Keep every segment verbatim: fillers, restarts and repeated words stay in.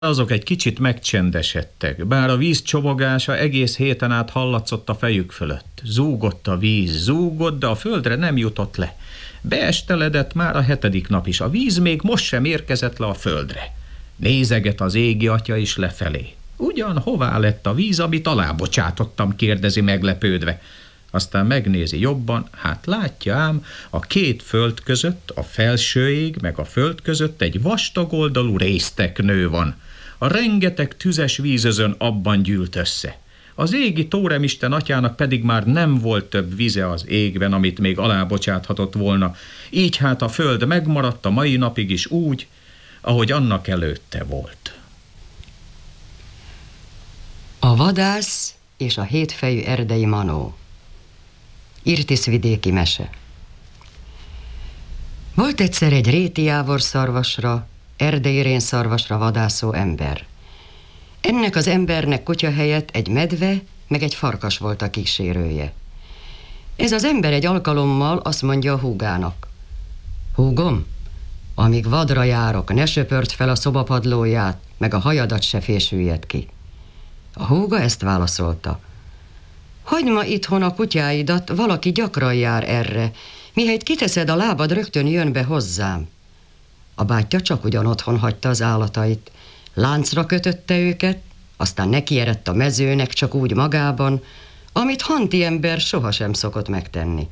Azok egy kicsit megcsendesedtek, bár a víz csobogása egész héten át hallatszott a fejük fölött. Zúgott a víz, zúgott, de a földre nem jutott le. Beesteledett már a hetedik nap is, a víz még most sem érkezett le a földre. Nézeget az égi atya is lefelé. Ugyan hová lett a víz, amit alábocsátottam, kérdezi meglepődve. Aztán megnézi jobban, hát látja ám, a két föld között, a felső ég meg a föld között egy vastagoldalú részteknő van. A rengeteg tüzes vízözön abban gyűlt össze. Az égi Tóremisten atyának pedig már nem volt több vize az égben, amit még alábocsáthatott volna. Így hát a föld megmaradt a mai napig is úgy, ahogy annak előtte volt. A vadász és a hétfejű erdei manó. Irtiszvidéki mese. Volt egyszer egy réti jávorszarvasra, erdei rénszarvasra vadászó ember. Ennek az embernek kutya helyett egy medve, meg egy farkas volt a kísérője. Ez az ember egy alkalommal azt mondja a húgának: húgom, amíg vadra járok, ne söpört fel a szobapadlóját, meg a hajadat se fésüljed ki. A húga ezt válaszolta: hagyd ma itthon a kutyáidat, valaki gyakran jár erre, mihelyt kiteszed a lábad, rögtön jön be hozzám. A bátyja csak ugyan otthon hagyta az állatait, láncra kötötte őket, aztán nekierett a mezőnek csak úgy magában, amit hanti ember sohasem szokott megtenni.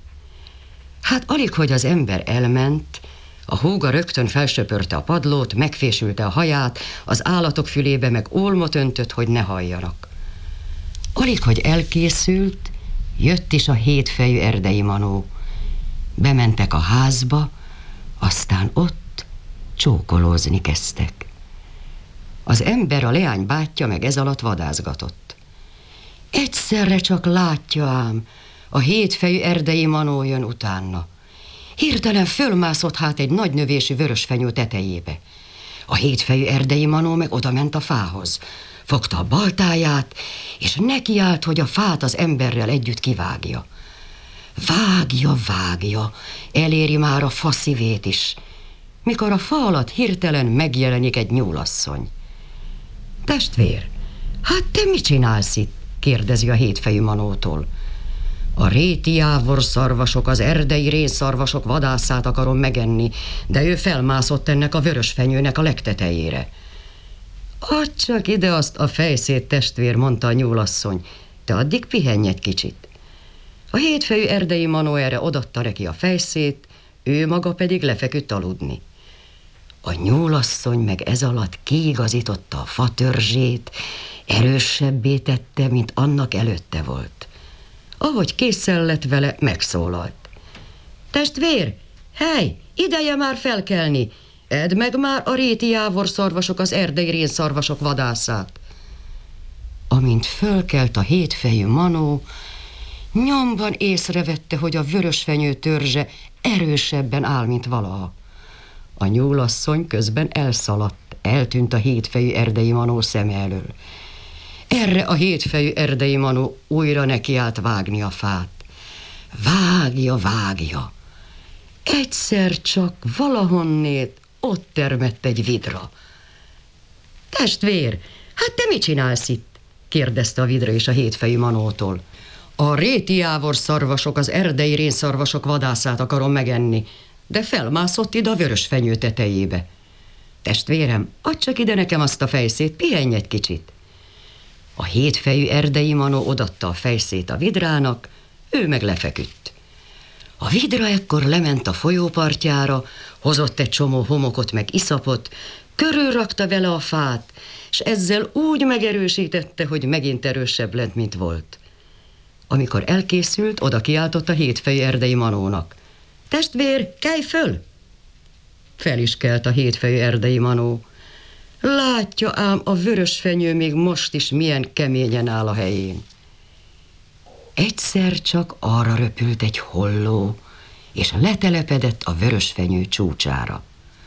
Hát alig, hogy az ember elment, a húga rögtön felsöpörte a padlót, megfésülte a haját, az állatok fülébe meg ólmot öntött, hogy ne halljanak. Alig, hogy elkészült, jött is a hétfejű erdei manó. Bementek a házba, aztán ott csókolózni kezdtek. Az ember, a leány bátyja meg ez alatt vadászgatott. Egyszerre csak látja ám, a hétfejű erdei manó jön utána. Hirtelen fölmászott hát egy nagy növésű vörösfenyő tetejébe. A hétfejű erdei manó meg odament a fához. Fogta a baltáját, és nekiállt, hogy a fát az emberrel együtt kivágja. Vágja, vágja, eléri már a fa szívét is, mikor a fa alatt hirtelen megjelenik egy nyúlasszony. Testvér, hát te mit csinálsz itt? Kérdezi a hétfejű manótól. A réti jávorszarvasok, az erdei rénszarvasok vadászát akarom megenni, de ő felmászott ennek a vörösfenyőnek a legtetejére. Add csak ide azt a fejszét, testvér, mondta a nyúlasszony, te addig pihenj egy kicsit. A hétfejű erdei manó erre odatta neki a fejszét, ő maga pedig lefeküdt aludni. A nyúlasszony meg ez alatt kiigazította a fatörzsét, erősebbé tette, mint annak előtte volt. Ahogy készen lett vele, megszólalt: testvér, hely, ideje már felkelni, edd meg már a réti jávorszarvasok, az erdei rénszarvasok vadászát. Amint fölkelt a hétfejű manó, nyomban észrevette, hogy a vörösfenyő törzse erősebben áll, mint valaha. A nyúlasszony közben elszaladt, eltűnt a hétfejű erdei manó szeme elől. Erre a hétfejű erdei manó újra nekiállt vágni a fát. Vágja, vágja. Egyszer csak valahonnét ott termett egy vidra. Testvér, hát te mit csinálsz itt? Kérdezte a vidra és a hétfejű manótól. A réti jávorszarvasok, az erdei rénszarvasok vadászát akarom megenni, de felmászott ide a vörösfenyő tetejébe. Testvérem, add csak ide nekem azt a fejszét, pihenj egy kicsit. A hétfejű erdei manó odatta a fejszét a vidrának, ő meg lefeküdt. A vidra ekkor lement a folyópartjára, hozott egy csomó homokot meg iszapot, körülrakta vele a fát, és ezzel úgy megerősítette, hogy megint erősebb lett, mint volt. Amikor elkészült, oda kiáltott a hétfejű erdei manónak: testvér, kelj föl! Fel is kelt a hétfejű erdei manó. Látja ám, a vörösfenyő még most is milyen keményen áll a helyén. Egyszer csak arra röpült egy holló, és letelepedett a vörösfenyő csúcsára.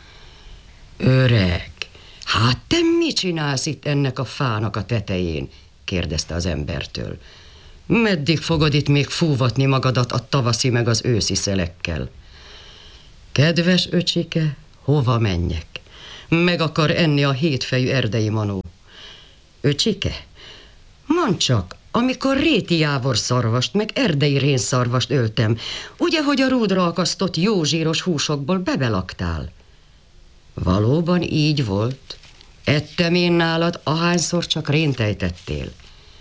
Öreg, hát te mit csinálsz itt ennek a fának a tetején? Kérdezte az embertől. Meddig fogod itt még fúvatni magadat a tavaszi meg az őszi szelekkel? Kedves öcsike, hova menjek? meg akar enni a hétfejű erdei manó. Öcsike, mondd csak, amikor réti jávor szarvast, meg erdei rénszarvast öltem, ugye, hogy a rúdra akasztott jó zsíros húsokból bebelaktál? Valóban így volt. Ettem én nálad, ahányszor csak rént ejtettél.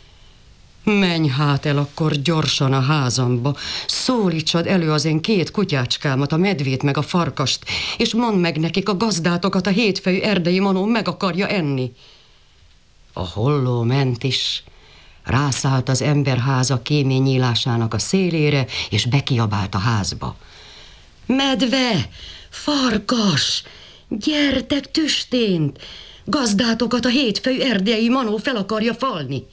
Menj hát el akkor gyorsan a házamba, szólítsad elő az én két kutyácskámat, a medvét meg a farkast, és mondd meg nekik, a gazdátokat a hétfejű erdei manó meg akarja enni. A holló ment is, rászállt az emberháza kémény nyílásának a szélére, és bekiabált a házba. Medve, farkas, gyertek tüstént, gazdátokat a hétfejű erdei manó fel akarja falni.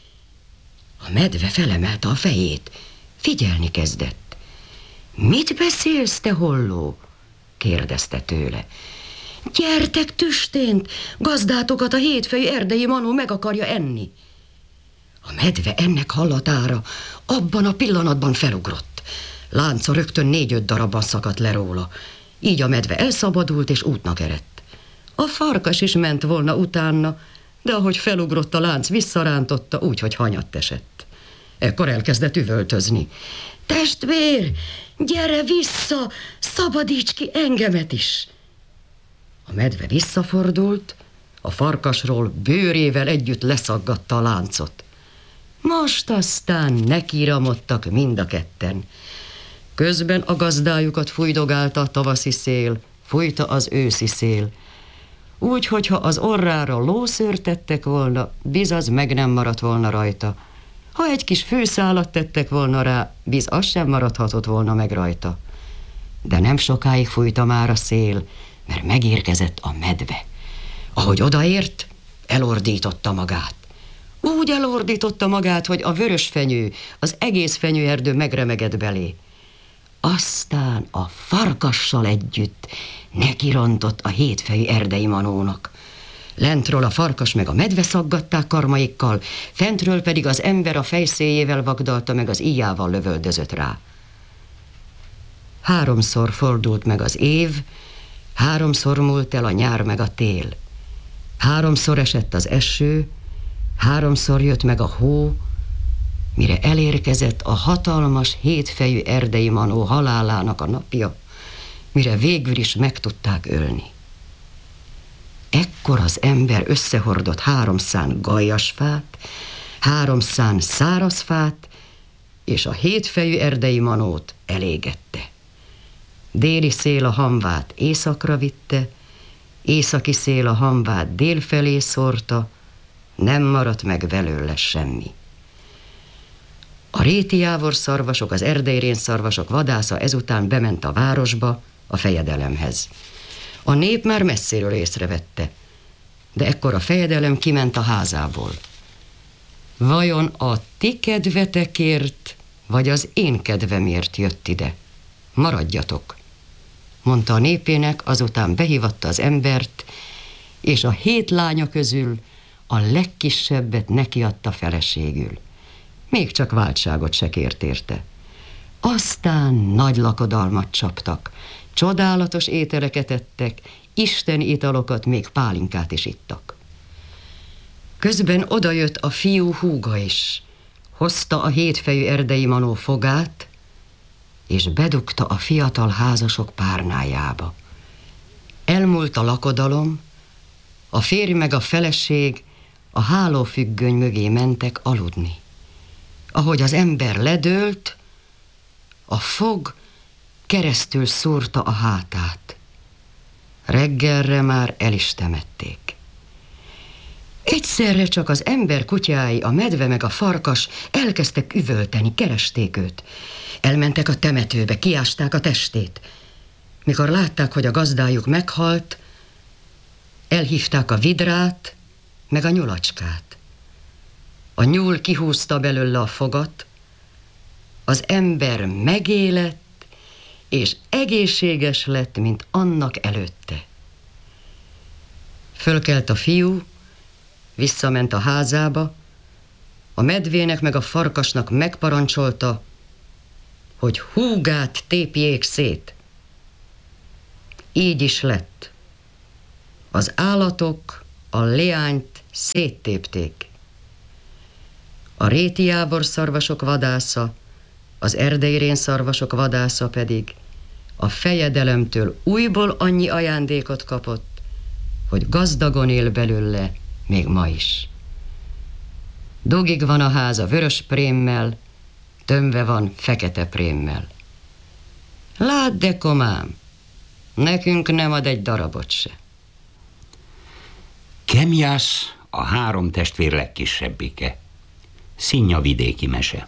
A medve felemelte a fejét, figyelni kezdett. Mit beszélsz, te holló? Kérdezte tőle. Gyertek tüstént, gazdátokat a hétfejű erdei manó meg akarja enni. A medve ennek hallatára abban a pillanatban felugrott. Lánca rögtön négy-öt darabban szakadt le róla. Így a medve elszabadult és útnak eredt. A farkas is ment volna utána, de ahogy felugrott a lánc, visszarántotta, úgy, hogy hanyatt esett. Ekkor elkezdett üvöltözni. Testvér, gyere vissza, szabadíts ki engemet is! A medve visszafordult, a farkasról bőrével együtt leszaggatta a láncot. Most aztán nekiramodtak mind a ketten. Közben a gazdájukat fújdogálta a tavaszi szél, fújta az őszi szél. Úgy, hogyha az orrára lószőrt tettek volna, bizaz meg nem maradt volna rajta. Ha egy kis főszálat tettek volna rá, biz az sem maradhatott volna meg rajta. De nem sokáig fújta már a szél, mert megérkezett a medve. Ahogy odaért, elordította magát. Úgy elordította magát, hogy a vörös fenyő, az egész fenyőerdő megremegett belé. Aztán a farkassal együtt nekirontott a hétfejű erdei manónak. Lentről a farkas meg a medve szaggatták karmaikkal, fentről pedig az ember a fejszéjével vagdalta, meg az íjával lövöldözött rá. Háromszor fordult meg az év, háromszor múlt el a nyár meg a tél. Háromszor esett az eső, háromszor jött meg a hó, mire elérkezett a hatalmas hétfejű erdei manó halálának a napja, mire végül is meg tudták ölni. Ekkor az ember összehordott három szán gajasfát, három szán szárazfát, és a hétfejű erdei manót elégette. Déli szél a hamvát északra vitte, északi szél a hamvát dél felé szórta, nem maradt meg belőle semmi. A réti jávor szarvasok, az erdei rénszarvasok vadásza ezután bement a városba, a fejedelemhez. A nép már messziről észrevette, de ekkor a fejedelem kiment a házából. Vajon a ti kedvetekért, vagy az én kedvemért jött ide? Maradjatok, mondta a népének, azután behívatta az embert, és a hét lánya közül a legkisebbet nekiadta feleségül. Még csak váltságot se kért érte. Aztán nagy lakodalmat csaptak, csodálatos ételeket ettek, isteni italokat, még pálinkát is ittak. Közben odajött a fiú húga is, hozta a hétfejű erdei manó fogát, és bedugta a fiatal házasok párnájába. Elmúlt a lakodalom, a férj meg a feleség a hálófüggöny mögé mentek aludni. Ahogy az ember ledőlt, a fog keresztül szúrta a hátát. Reggelre már el is temették. Egyszerre csak az ember kutyái, a medve meg a farkas elkezdtek üvölteni, keresték őt. Elmentek a temetőbe, kiásták a testét. Mikor látták, hogy a gazdájuk meghalt, elhívták a vidrát, meg a nyulacskát. A nyúl kihúzta belőle a fogat, az ember megélett, és egészséges lett, mint annak előtte. Fölkelt a fiú, visszament a házába, a medvének meg a farkasnak megparancsolta, hogy húgát tépjék szét. Így is lett. Az állatok a leányt széttépték. A réti jábor szarvasok vadásza, az erdeirén szarvasok vadásza pedig a fejedelemtől újból annyi ajándékot kapott, hogy gazdagon él belőle még ma is. Dugig van a háza vörös prémmel, tömve van fekete prémmel. Lát, de komám, nekünk nem ad egy darabot se. Kemjász a három testvér legkisebbike. Szinnya vidéki mese.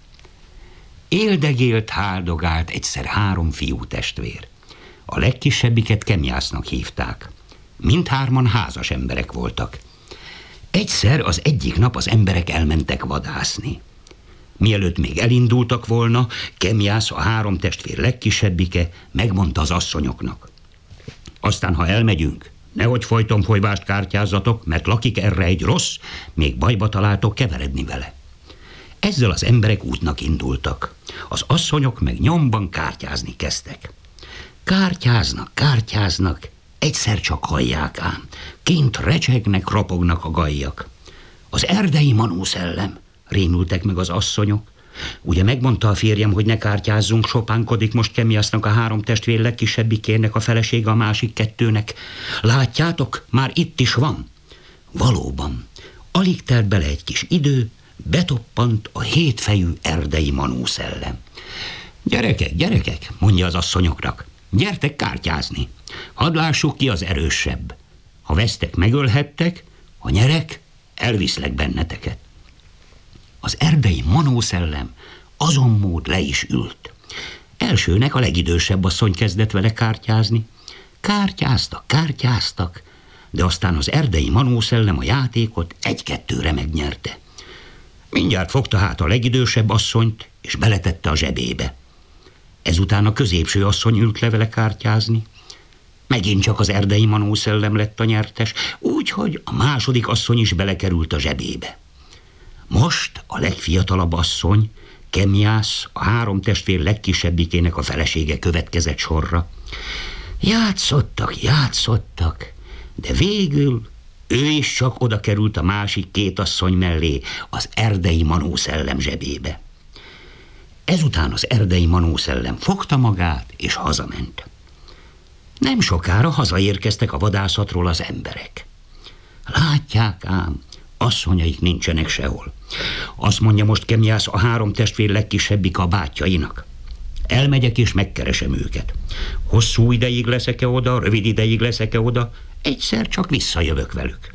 Éldegélt, háldogált egyszer három fiú testvér. A legkisebbiket Kemjásznak hívták. Mindhárman házas emberek voltak. Egyszer az egyik nap az emberek elmentek vadászni. Mielőtt még elindultak volna, Kemjász, a három testvér legkisebbike, megmondta az asszonyoknak: aztán, ha elmegyünk, nehogy folytonfolyvást kártyázzatok, mert lakik erre egy rossz, még bajba találtok keveredni vele. Ezzel az emberek útnak indultak. Az asszonyok meg nyomban kártyázni kezdtek. Kártyáznak, kártyáznak, egyszer csak hallják ám, kint recsegnek, ropognak a gajjak. Az erdei manó szellem, rémültek meg az asszonyok. Ugye megmondta a férjem, hogy ne kártyázzunk, sopánkodik most Kemjásznak, a három testvér legkisebbikének a felesége a másik kettőnek. Látjátok, már itt is van. Valóban, alig telt bele egy kis idő, betoppant a hétfejű erdei manó szellem. Gyerekek, gyerekek, mondja az asszonyoknak, gyertek kártyázni. Hadd lássuk, ki az erősebb. Ha vesztek, megölhettek, ha nyerek, elviszlek benneteket. Az erdei manószellem azon mód le is ült. Elsőnek a legidősebb asszony kezdett vele kártyázni. Kártyáztak, kártyáztak, de aztán az erdei manószellem a játékot egy-kettőre megnyerte. Mindjárt fogta hát a legidősebb asszonyt, és beletette a zsebébe. Ezután a középső asszony ült le vele kártyázni. Megint csak az erdei manószellem lett a nyertes, úgyhogy a második asszony is belekerült a zsebébe. Most a legfiatalabb asszony, Kemjász, a három testvér legkisebbikének a felesége következett sorra. Játszottak, játszottak, de végül ő is csak oda került a másik két asszony mellé, az erdei manószellem zsebébe. Ezután az erdei manószellem fogta magát, és hazament. Nem sokára hazaérkeztek a vadászatról az emberek. Látják ám, asszonyaik nincsenek sehol. Azt mondja most Kemjász, a három testvér legkisebbik a bátyjainak: elmegyek és megkeresem őket. Hosszú ideig leszek-e oda, rövid ideig leszek-e oda, egyszer csak visszajövök velük.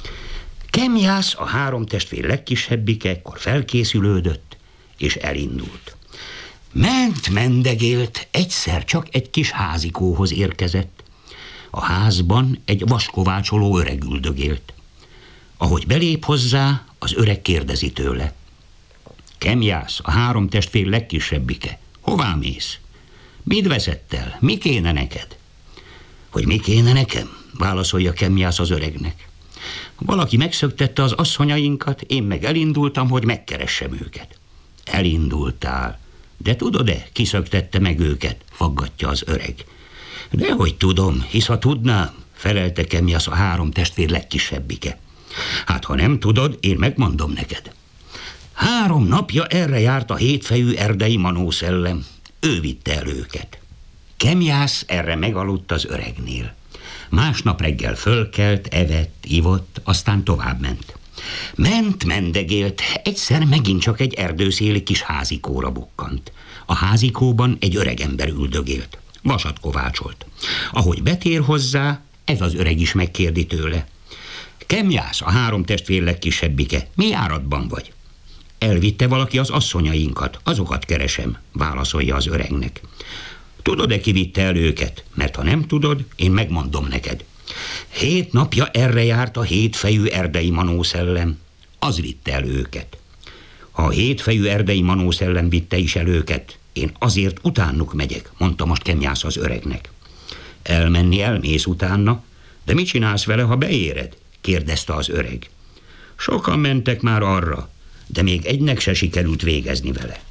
Kemjász, a három testvér legkisebbike, ekkor felkészülődött, és elindult. Ment, mendegélt, egyszer csak egy kis házikóhoz érkezett. A házban egy vaskovácsoló öreg üldögélt. Ahogy belép hozzá, az öreg kérdezi tőle: Kemjász, a három testvér legkisebbike, hová mész? Mit veszett el? Mi kéne neked? Hogy mi kéne nekem? Válaszolja Kemjász az öregnek. Valaki megszöktette az asszonyainkat, én meg elindultam, hogy megkeressem őket. Elindultál, de tudod-e, ki szöktette meg őket? Faggatja az öreg. Dehogy tudom, hisz ha tudnám, felelte Kemjász, a három testvér legkisebbike. Hát ha nem tudod, én megmondom neked. Három napja erre járt a hétfejű erdei manószellem. Ő vitte el őket. Kemjász erre megaludt az öregnél. Másnap reggel fölkelt, evett, ivott, aztán továbbment. Ment, mendegélt, egyszer megint csak egy erdőszéli kis házikóra bukkant. A házikóban egy öreg ember üldögélt. Vasat kovácsolt. Ahogy betér hozzá, ez az öreg is megkérdi tőle: Kemjász, a három testvér legkisebbike, mi járatban vagy? Elvitte valaki az asszonyainkat, azokat keresem, válaszolja az öregnek. Tudod-e, ki vitte el őket? Mert ha nem tudod, én megmondom neked. Hét napja erre járt a hétfejű erdei manószellem. Az vitte el őket. Ha a hétfejű erdei manószellem vitte is el őket, én azért utánuk megyek, mondta most Kemjász az öregnek. Elmenni elmész utána, de mit csinálsz vele, ha beéred? Kérdezte az öreg. Sokan mentek már arra, de még egynek se sikerült végezni vele.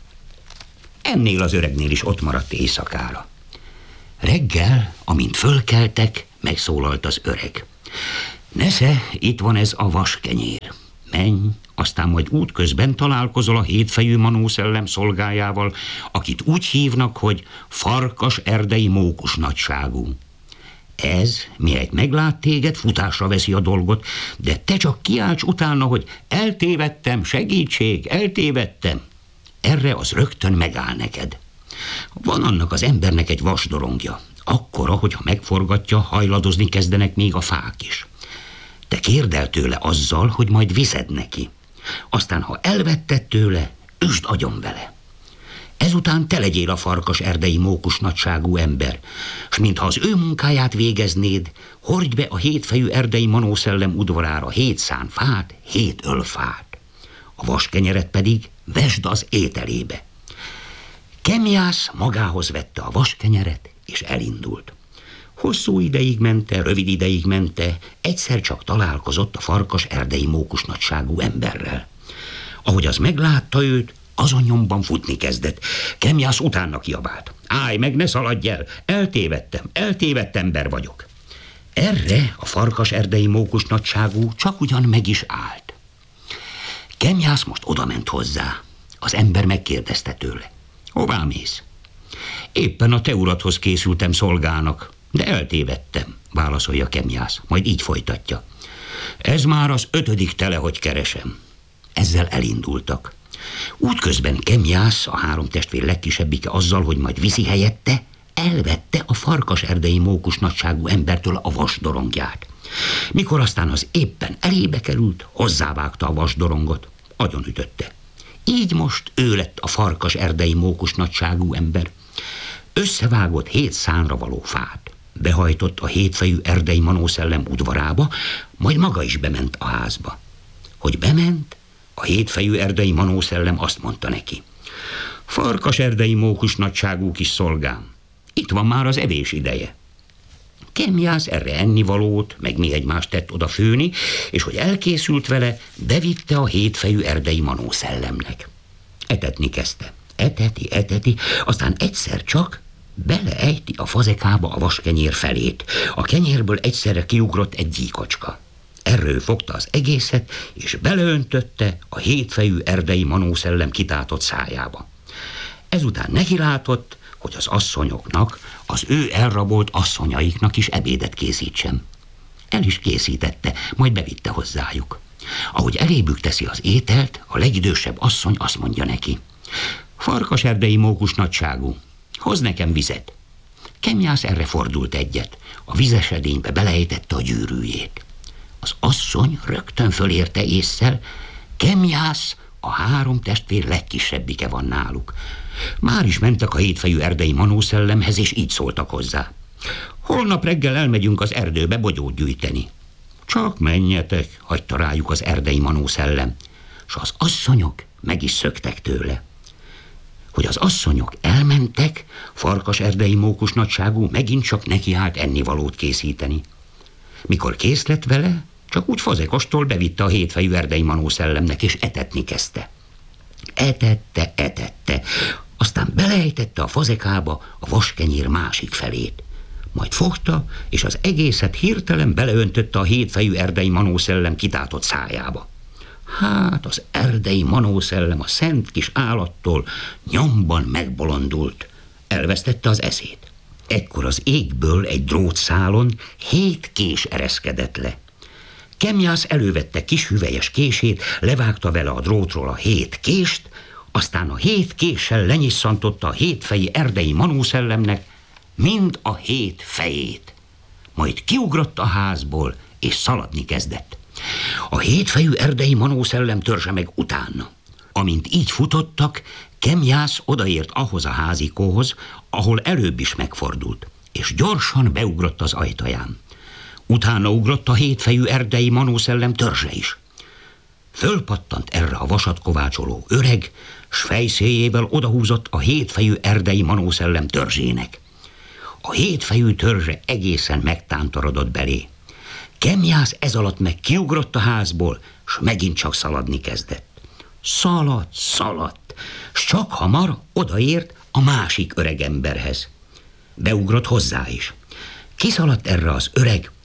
Ennél az öregnél is ott maradt éjszakára. Reggel, amint fölkeltek, megszólalt az öreg. Nesze, itt van ez a vaskenyér. Menj, aztán majd útközben találkozol a hétfejű manószellem szolgájával, akit úgy hívnak, hogy farkas erdei mókus nagyságú. Ez, mihelyt meglát téged, futásra veszi a dolgot, de te csak kiálts utána, hogy eltévedtem, segítség, eltévedtem. Erre az rögtön megáll neked. Van annak az embernek egy vasdorongja, akkora, hogyha megforgatja, hajladozni kezdenek még a fák is. Te kérd el tőle azzal, hogy majd viszed neki. Aztán, ha elvetted tőle, üsd agyon vele. Ezután te legyél a farkas erdei mókus nagyságú ember, s mintha az ő munkáját végeznéd, hordj be a hétfejű erdei manószellem udvarára hét szán fát, hét ölfát. A vaskenyeret pedig vesd az ételébe. Kemiász magához vette a vaskenyeret, és elindult. Hosszú ideig mente, rövid ideig mente, egyszer csak találkozott a farkas erdei mókus nagyságú emberrel. Ahogy az meglátta őt, azon nyomban futni kezdett. Kemiász utána kiabált. Állj meg, ne szaladj el! Eltévedtem, eltévedt ember vagyok. Erre a farkas erdei mókus nagyságú csak ugyan meg is állt. Kemiász most odament hozzá. Az ember megkérdezte tőle. Hová mész? Éppen a te uradhoz készültem szolgának, de eltévedtem, válaszolja Kemiász, majd így folytatja. Ez már az ötödik tele, hogy keresem. Ezzel elindultak. Útközben Kemiász, a három testvér legkisebbike azzal, hogy majd viszi helyette, elvette a farkas erdei mókus nagyságú embertől a vasdorongját. Mikor aztán az éppen elébe került, hozzávágta a vasdorongot, agyonütötte. Így most ő lett a farkas erdei mókus nagyságú ember. Összevágott hét szánra való fát, behajtott a hétfejű erdei manószellem udvarába, majd maga is bement a házba. Hogy bement, a hétfejű erdei manószellem azt mondta neki. Farkas erdei mókus nagyságú kis szolgám, itt van már az evés ideje. Kemiász erre ennivalót, meg mi egymást tett oda főni, és hogy elkészült vele, bevitte a hétfejű erdei manószellemnek. Etetni kezdte. Eteti, eteti, aztán egyszer csak beleejti a fazekába a vaskenyér felét. A kenyérből egyszerre kiugrott egy gyíkocska. Erről fogta az egészet, és beleöntötte a hétfejű erdei manószellem kitátott szájába. Ezután nekilátott, hogy az asszonyoknak, az ő elrabolt asszonyaiknak is ebédet készítsem. El is készítette, majd bevitte hozzájuk. Ahogy elébük teszi az ételt, a legidősebb asszony azt mondja neki. Farkas erdei mókus nagyságú, hozz nekem vizet. Kemiász erre fordult egyet, a vizesedénybe belejtette a gyűrűjét. Az asszony rögtön fölérte ésszel, Kemiász a három testvér legkisebbike van náluk. Már is mentek a hétfejű erdei manószellemhez, és így szóltak hozzá. Holnap reggel elmegyünk az erdőbe bogyót gyűjteni. Csak menjetek, hagyta rájuk az erdei manószellem, s az asszonyok meg is szöktek tőle. Hogy az asszonyok elmentek, farkas erdei mókus nagyságú megint csak nekiállt ennivalót készíteni. Mikor kész lett vele, csak úgy fazekostól bevitte a hétfejű erdei manószellemnek, és etetni kezdte. Etette, etette, aztán belejtette a fazekába a vaskenyér másik felét. Majd fogta, és az egészet hirtelen beleöntötte a hétfejű erdei manószellem kitátott szájába. Hát az erdei manószellem a szent kis állattól nyomban megbolondult. Elvesztette az eszét. Ekkor az égből egy drótszálon hét kés ereszkedett le. Kemiász elővette kis hüvelyes kését, levágta vele a drótról a hét kést, aztán a hét késsel lenyisszantotta a hétfeji erdei manószellemnek mind a hét fejét. Majd kiugrott a házból, és szaladni kezdett. A hétfejű erdei manószellem törzse meg utána. Amint így futottak, Kemiász odaért ahhoz a házikóhoz, ahol előbb is megfordult, és gyorsan beugrott az ajtaján. Utána ugrott a hétfejű erdei manószellem törzse is. Fölpattant erre a vasat kovácsoló öreg, s fejszéjével odahúzott a hétfejű erdei manószellem törzsének. A hétfejű törzse egészen megtántorodott belé. Kemiász ez alatt meg kiugrott a házból, s megint csak szaladni kezdett. Szaladt, szaladt, s csak hamar odaért a másik öregemberhez. Beugrott hozzá is. Kiszaladt erre az öreg,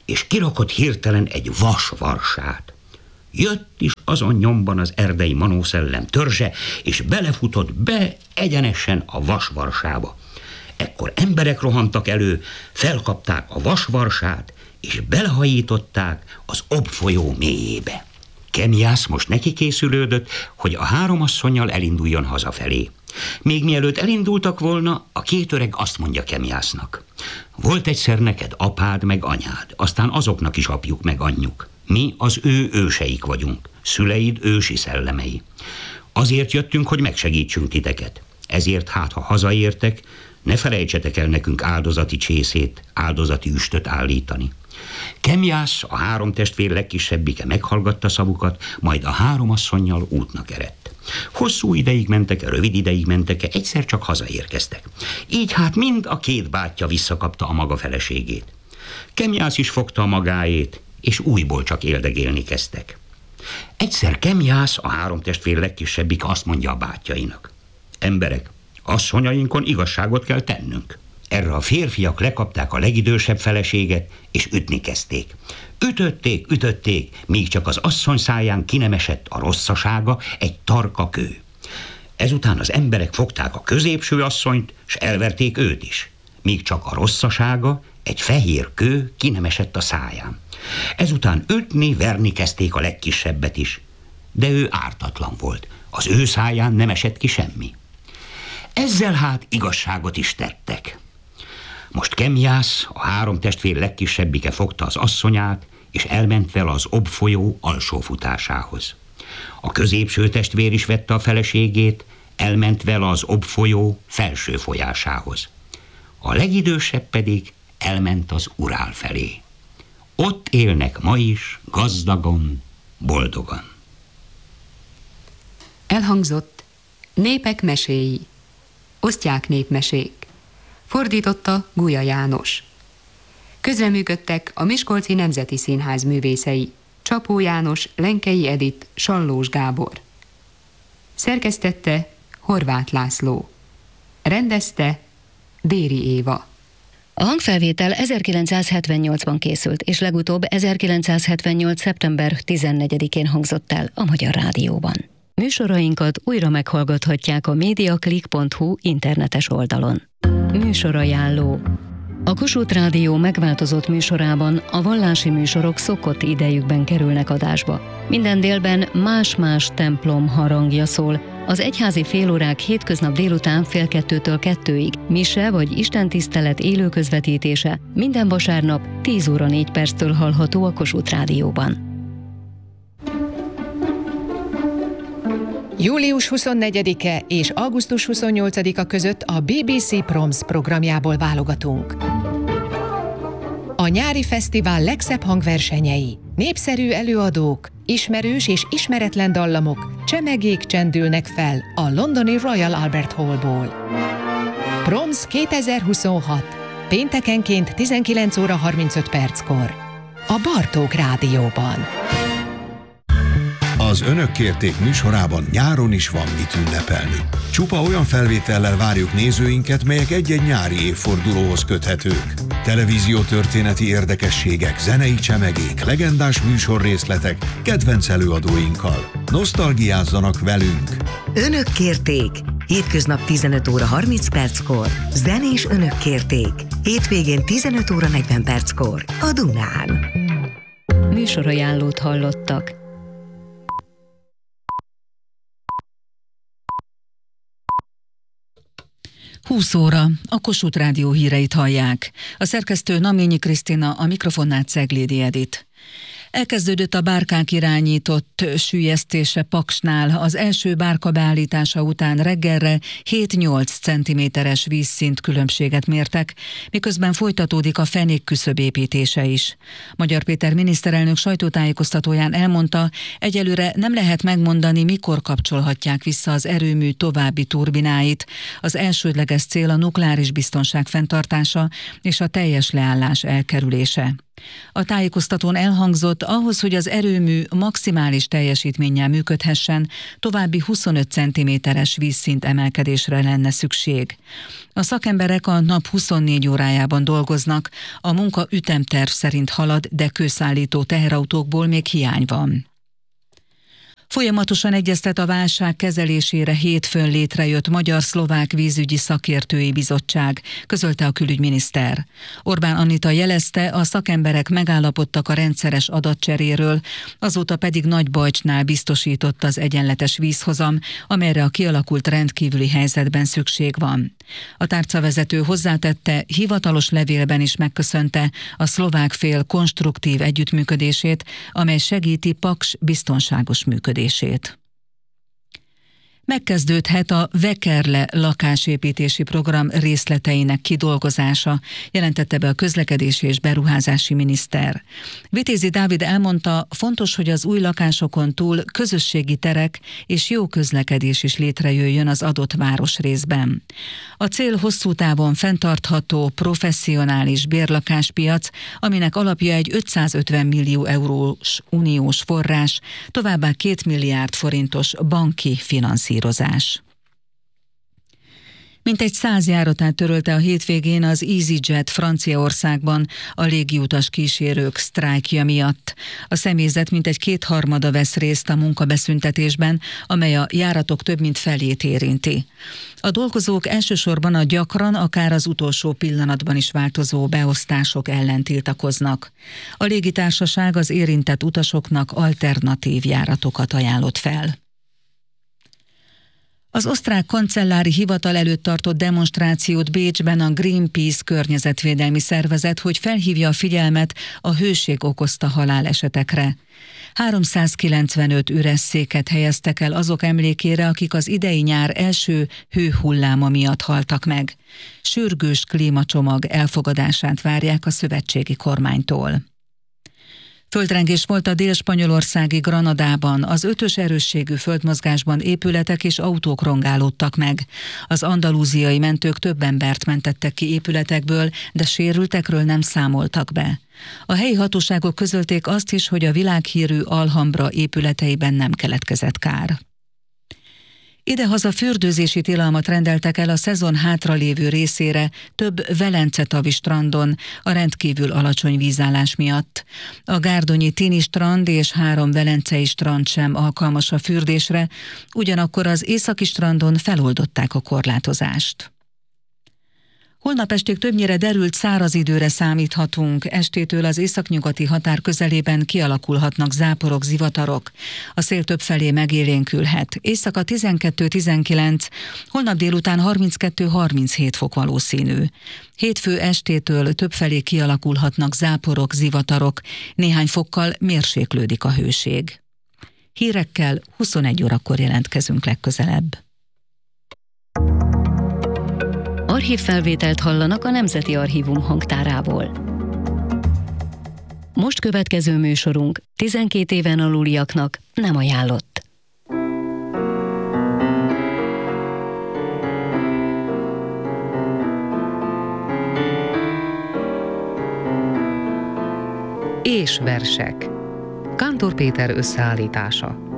és kirakott hirtelen egy vasvarsát. Jött is azon nyomban az erdei manószellem törzse, és belefutott be egyenesen a vasvarsába. Ekkor emberek rohantak elő, felkapták a vasvarsát, és belehajították az Ob folyó mélyébe. Kemiász most neki készülődött, hogy a három asszonnyal elinduljon hazafelé. Még mielőtt elindultak volna, a két öreg azt mondja Kemiásznak: volt egyszer neked apád meg anyád, aztán azoknak is apjuk meg anyjuk. Mi az ő őseik vagyunk, szüleid ősi szellemei. Azért jöttünk, hogy megsegítsünk titeket. Ezért hát, ha hazaértek, ne felejtsetek el nekünk áldozati csészét, áldozati üstöt állítani. Kemiász, a három testvér legkisebbike meghallgatta szavukat, majd a három asszonnyal útnak eredt. Hosszú ideig mentek, rövid ideig mentek, egyszer csak hazaérkeztek. Így hát mind a két bátyja visszakapta a maga feleségét. Kemiász is fogta a magáét, és újból csak éldegélni kezdtek. Egyszer Kemiász, a három testvér legkisebbik azt mondja a bátyjainak: emberek, asszonyainkon igazságot kell tennünk. Erre a férfiak lekapták a legidősebb feleséget, és ütni kezdték. Ütötték, ütötték, míg csak az asszony száján ki nem esett a rosszasága, egy tarka kő. Ezután az emberek fogták a középső asszonyt, s elverték őt is, míg csak a rosszasága, egy fehér kő ki nem esett a száján. Ezután ütni, verni kezdték a legkisebbet is, de ő ártatlan volt, az ő száján nem esett ki semmi. Ezzel hát igazságot is tettek. Most Kemiász, a három testvér legkisebbike fogta az asszonyát, és elment vele az Ob folyó alsó futásához. A középső testvér is vette a feleségét, elment vele az Ob folyó felső folyásához. A legidősebb pedig elment az Urál felé. Ott élnek ma is gazdagon, boldogan. Elhangzott Népek meséi. Osztják népmesék. Fordította Guya János. Közreműködtek a Miskolci Nemzeti Színház művészei: Csapó János, Lenkei Edit, Sallós Gábor. Szerkesztette Horváth László. Rendezte Déri Éva. A hangfelvétel ezerkilencszázhetvennyolcban készült, és legutóbb ezerkilencszázhetvennyolc. szeptember tizennegyedikén hangzott el a Magyar Rádióban. Műsorainkat újra meghallgathatják a mediaclick pont hu internetes oldalon. Műsorajánló. A Kossuth Rádió megváltozott műsorában a vallási műsorok szokott idejükben kerülnek adásba. Minden délben más-más templom harangja szól. Az egyházi félórák hétköznap délután fél kettőtől kettőig, mise vagy istentisztelet élő közvetítése minden vasárnap tíz óra négy perctől hallható a Kossuth Rádióban. július huszonnegyedike és augusztus huszonnyolcadika között a bé bé cé Proms programjából válogatunk. A nyári fesztivál legszebb hangversenyei, népszerű előadók, ismerős és ismeretlen dallamok, csemegék csendülnek fel a londoni Royal Albert Hallból. Proms kétezer-huszonhat. Péntekenként tizenkilenc óra harmincöt perckor. A Bartók Rádióban. Az Önök kérték műsorában nyáron is van mit ünnepelni. Csupa olyan felvétellel várjuk nézőinket, melyek egy-egy nyári évfordulóhoz köthetők. Televíziótörténeti érdekességek, zenei csemegék, legendás műsorrészletek, kedvenc előadóinkkal. Nosztalgiázzanak velünk! Önök kérték! Hétköznap tizenöt óra harminc perckor. Zenés Önök kérték! Hétvégén tizenöt óra negyven perckor. A Dunán. Műsorajánlót hallottak. húsz óra, a Kossuth Rádió híreit hallják. A szerkesztő Naményi Krisztina, a mikrofonnál Ceglédi Edit. Elkezdődött a bárkák irányított süllyesztése Paksnál. Az első bárka beállítása után reggelre hét-nyolc centiméteres vízszint különbséget mértek, miközben folytatódik a fenék küszöb építése is. Magyar Péter miniszterelnök sajtótájékoztatóján elmondta, egyelőre nem lehet megmondani, mikor kapcsolhatják vissza az erőmű további turbináit. Az elsődleges cél a nukleáris biztonság fenntartása és a teljes leállás elkerülése. A tájékoztatón elhangzott, ahhoz, hogy az erőmű maximális teljesítménnyel működhessen, további huszonöt centiméteres vízszint emelkedésre lenne szükség. A szakemberek a nap huszonnégy órájában dolgoznak, a munka ütemterv szerint halad, de kőszállító teherautókból még hiány van. Folyamatosan egyeztet a válság kezelésére hétfőn létrejött Magyar-Szlovák Vízügyi Szakértői Bizottság, közölte a külügyminiszter. Orbán Anita jelezte, a szakemberek megállapodtak a rendszeres adatcseréről, azóta pedig Nagybajcsnál biztosított az egyenletes vízhozam, amelyre a kialakult rendkívüli helyzetben szükség van. A tárcavezető hozzátette, hivatalos levélben is megköszönte a szlovák fél konstruktív együttműködését, amely segíti Paks biztonságos működését. Megkezdődhet a Vekerle lakásépítési program részleteinek kidolgozása, jelentette be a közlekedési és beruházási miniszter. Vitézi Dávid elmondta, fontos, hogy az új lakásokon túl közösségi terek és jó közlekedés is létrejöjjön az adott városrészben. A cél hosszú távon fenntartható, professzionális bérlakáspiac, aminek alapja egy ötszázötven millió eurós uniós forrás, továbbá két milliárd forintos banki finanszírozás. Mintegy száz járatát törölte a hétvégén az EasyJet Franciaországban a légiutas kísérők sztrájkja miatt. A személyzet mintegy kétharmada vesz részt a munkabeszüntetésben, amely a járatok több mint felét érinti. A dolgozók elsősorban a gyakran, akár az utolsó pillanatban is változó beosztások ellen tiltakoznak. A légitársaság az érintett utasoknak alternatív járatokat ajánlott fel. Az osztrák kancellári hivatal előtt tartott demonstrációt Bécsben a Greenpeace környezetvédelmi szervezet, hogy felhívja a figyelmet a hőség okozta halálesetekre. háromszázkilencvenöt üres széket helyeztek el azok emlékére, akik az idei nyár első hőhulláma miatt haltak meg. Sürgős klímacsomag elfogadását várják a szövetségi kormánytól. Földrengés volt a dél-spanyolországi Granadában, az ötös erősségű földmozgásban épületek és autók rongálódtak meg. Az andalúziai mentők több embert mentettek ki épületekből, de sérültekről nem számoltak be. A helyi hatóságok közölték azt is, hogy a világhírű Alhambra épületeiben nem keletkezett kár. Idehaza fürdőzési tilalmat rendeltek el a szezon hátralévő részére több Velence-tavi strandon a rendkívül alacsony vízállás miatt. A gárdonyi Tini strand és három velencei strand sem alkalmas a fürdésre, ugyanakkor az északi strandon feloldották a korlátozást. Holnap estig többnyire derült száraz időre számíthatunk, estétől az északnyugati határ közelében kialakulhatnak záporok, zivatarok. A szél többfelé megélénkülhet. Éjszaka tizenkettő tizenkilenc, holnap délután harminckettő harminchét fok valószínű. Hétfő estétől többfelé kialakulhatnak záporok, zivatarok, néhány fokkal mérséklődik a hőség. Hírekkel huszonegy órakor jelentkezünk legközelebb. Archívfelvételt hallanak a Nemzeti Archívum hangtárából. Most következő műsorunk tizenkét éven aluliaknak nem ajánlott. És versek. Kántor Péter összeállítása.